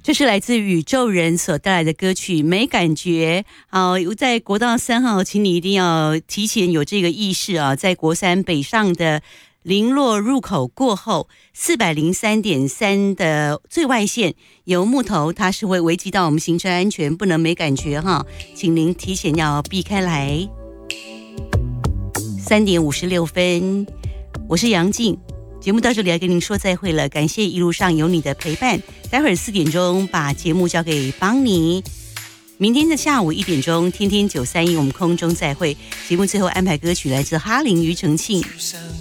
这是来自宇宙人所带来的歌曲《没感觉》。好，在国道3号，请你一定要提前有这个意识啊，在国三北上的林落入口过后，403.3的最外线有木头，它是会危及到我们行车安全，不能没感觉哈，请您提前要避开来。3点56分，我是杨静。节目到这里要跟您说再会了，感谢一路上有你的陪伴。待会儿4点钟把节目交给邦尼，明天的下午1点钟，天天931我们空中再会。节目最后安排歌曲来自哈林庾澄庆。